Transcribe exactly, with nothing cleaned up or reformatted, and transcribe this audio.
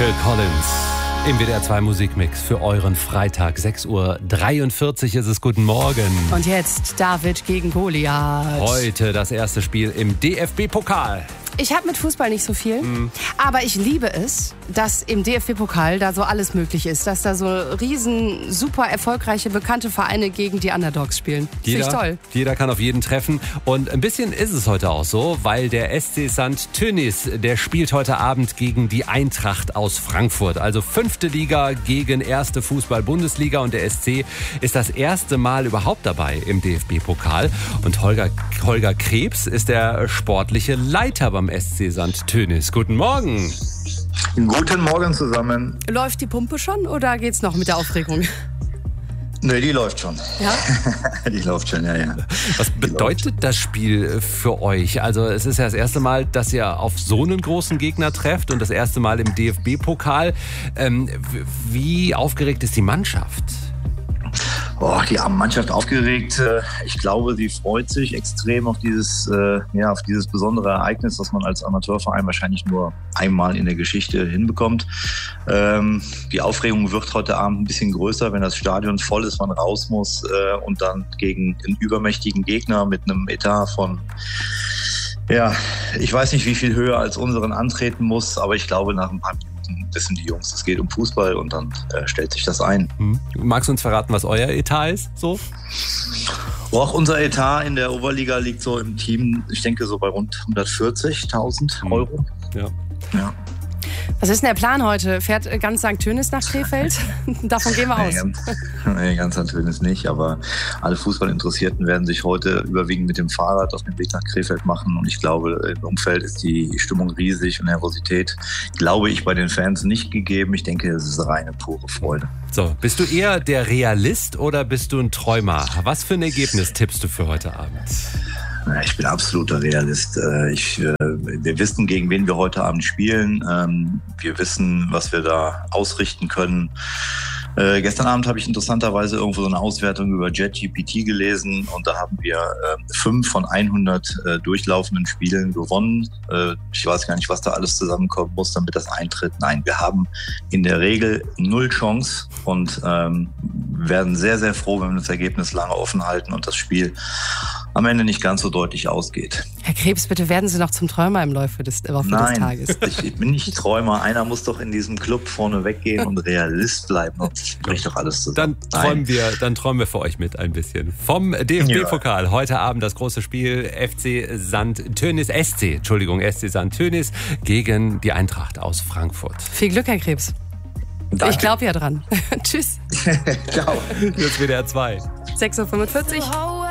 Phil Collins im W D R zwei Musikmix für euren Freitag. sechs Uhr dreiundvierzig ist es. Guten Morgen. Und jetzt David gegen Goliath. Heute das erste Spiel im D F B-Pokal. Ich habe mit Fußball nicht so viel, mhm. aber ich liebe es, dass im D F B-Pokal da so alles möglich ist. Dass da so riesen, super erfolgreiche, bekannte Vereine gegen die Underdogs spielen. Finde ich toll. Jeder kann auf jeden treffen. Und ein bisschen ist es heute auch so, weil der S C Sankt Tönnies, der spielt heute Abend gegen die Eintracht aus Frankfurt. Also fünfte Liga gegen erste Fußball-Bundesliga. Und der S C ist das erste Mal überhaupt dabei im D F B-Pokal. Und Holger, Holger Krebs ist der sportliche Leiter beim S C Sankt Tönnies. Guten Morgen. Guten Morgen zusammen. Läuft die Pumpe schon oder geht's noch mit der Aufregung? Nee, die läuft schon. Ja? Die läuft schon, ja, ja. Was bedeutet das Spiel für euch? Also es ist ja das erste Mal, dass ihr auf so einen großen Gegner trefft und das erste Mal im D F B-Pokal. Ähm, wie aufgeregt ist die Mannschaft? Oh, die Mannschaft aufgeregt. Ich glaube, sie freut sich extrem auf dieses, äh, ja, auf dieses besondere Ereignis, das man als Amateurverein wahrscheinlich nur einmal in der Geschichte hinbekommt. Ähm, die Aufregung wird heute Abend ein bisschen größer, wenn das Stadion voll ist, man raus muss äh, und dann gegen einen übermächtigen Gegner mit einem Etat von, ja, ich weiß nicht, wie viel höher als unseren antreten muss, aber ich glaube, nach ein paar Minuten wissen die Jungs, es geht um Fußball und dann äh, stellt sich das ein. Hm. Magst du uns verraten, was euer Etat ist? So? Auch unser Etat in der Oberliga liegt so im Team, ich denke so bei rund hundertvierzigtausend hm. Euro. Ja. Ja. Was ist denn der Plan heute? Fährt ganz Sankt Tönnies nach Krefeld? Davon gehen wir aus. Nee, ganz, nee, ganz Sankt Tönnies nicht, aber alle Fußballinteressierten werden sich heute überwiegend mit dem Fahrrad auf den Weg nach Krefeld machen und ich glaube, im Umfeld ist die Stimmung riesig und Nervosität, glaube ich, bei den Fans nicht gegeben. Ich denke, es ist reine, pure Freude. So, bist du eher der Realist oder bist du ein Träumer? Was für ein Ergebnis tippst du für heute Abend? Ich bin absoluter Realist. Ich, wir wissen, gegen wen wir heute Abend spielen. Wir wissen, was wir da ausrichten können. Äh, gestern Abend habe ich interessanterweise irgendwo so eine Auswertung über JetGPT gelesen und da haben wir äh, fünf von hundert äh, durchlaufenden Spielen gewonnen. Äh, ich weiß gar nicht, was da alles zusammenkommen muss, damit das eintritt. Nein, wir haben in der Regel null Chance und ähm, werden sehr, sehr froh, wenn wir das Ergebnis lange offen halten und das Spiel am Ende nicht ganz so deutlich ausgeht. Herr Krebs, bitte werden Sie noch zum Träumer im Laufe des, im Laufe Nein, des Tages. Ich, ich bin nicht Träumer. Einer muss doch in diesem Club vorne weggehen und Realist bleiben. Sonst bricht doch alles zusammen. Dann träumen, wir, dann träumen wir für euch mit ein bisschen. Vom D F B-Pokal. Ja. Heute Abend das große Spiel F C Sankt Tönnies, S C, Entschuldigung, S C Sankt Tönnies gegen die Eintracht aus Frankfurt. Viel Glück, Herr Krebs. Danke. Ich glaube ja dran. Tschüss. Ciao. Jetzt W D R zwei. sechs Uhr fünfundvierzig.